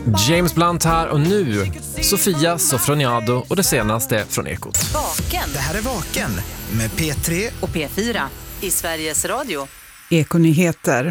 James Blunt här och nu Sofia Sofroniado och det senaste från Ekot. Vaken. Det här är Vaken med P3 och P4 i Sveriges Radio. Ekonyheter.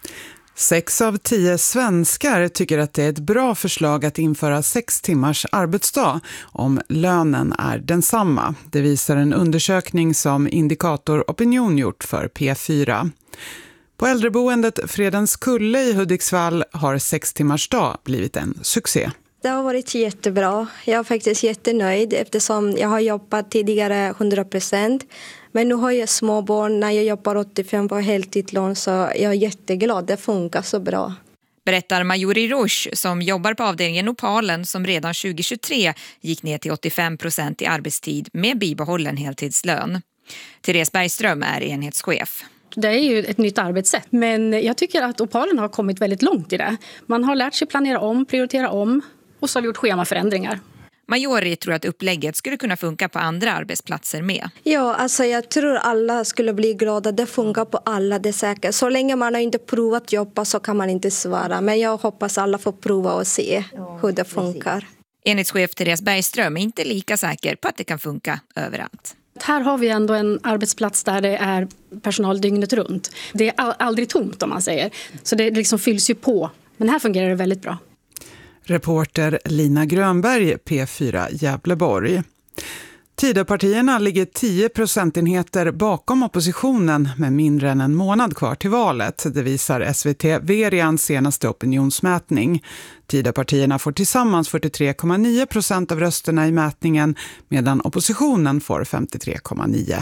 6 av 10 svenskar tycker att det är ett bra förslag att införa 6 timmars arbetsdag om lönen är densamma. Det visar en undersökning som Indikator Opinion gjort för P4. På äldreboendet Fredens Kulle i Hudiksvall har 6 timmars dag blivit en succé. Det har varit jättebra. Jag är faktiskt jättenöjd eftersom jag har jobbat tidigare 100%. Men nu har jag små barn när jag jobbar 85 på heltidslön, så jag är jätteglad. Det funkar så bra. Berättar Majuri Rush som jobbar på avdelningen Opalen som redan 2023 gick ner till 85% i arbetstid med bibehållen heltidslön. Therese Bergström är enhetschef. Det är ju ett nytt arbetssätt, men jag tycker att Opalen har kommit väldigt långt i det. Man har lärt sig planera om, prioritera om och så har vi gjort schemaförändringar. Majori tror att upplägget skulle kunna funka på andra arbetsplatser med. Ja, alltså jag tror alla skulle bli glada. Det funkar på alla, det är säkert. Så länge man har inte provat jobba så kan man inte svara. Men jag hoppas alla får prova och se hur det funkar. Enhetschef Therese Bergström är inte lika säker på att det kan funka överallt. Här har vi ändå en arbetsplats där det är personal dygnet runt. Det är aldrig tomt om man säger. Så det liksom fylls ju på. Men här fungerar det väldigt bra. Reporter Lina Grönberg, P4 Gävleborg. Tidöpartierna ligger 10 procentenheter bakom oppositionen med mindre än en månad kvar till valet. Det visar SVT Verians senaste opinionsmätning. Tidöpartierna får tillsammans 43,9% av rösterna i mätningen medan oppositionen får 53,9%.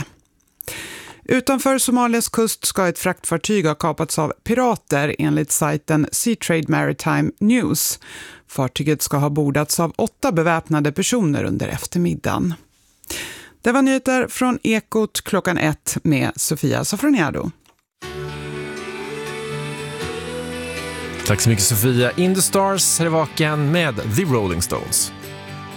Utanför Somalias kust ska ett fraktfartyg ha kapats av pirater enligt sajten Seatrade Maritime News. Fartyget ska ha bordats av 8 beväpnade personer under eftermiddagen. Det var nyheter från Ekot klockan 1 med Sofia Sofroniado. Tack så mycket Sofia. In the Stars är Vaken med The Rolling Stones.